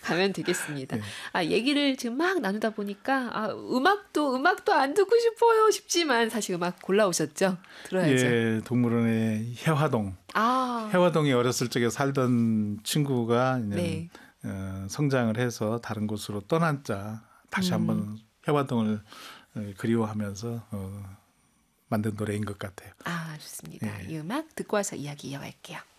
가면 되겠습니다. 네. 얘기를 지금 막 나누다 보니까 음악도 안 듣고 싶어요 싶지만 사실 음악 골라오셨죠? 들어야죠. 예, 동물원의 해화동. 해화동에 어렸을 적에 살던 친구가 네. 성장을 해서 다른 곳으로 떠난 자 다시 한번 해화동을 그리워하면서 만든 노래인 것 같아요. 좋습니다. 예. 이 음악 듣고 와서 이야기 이어갈게요.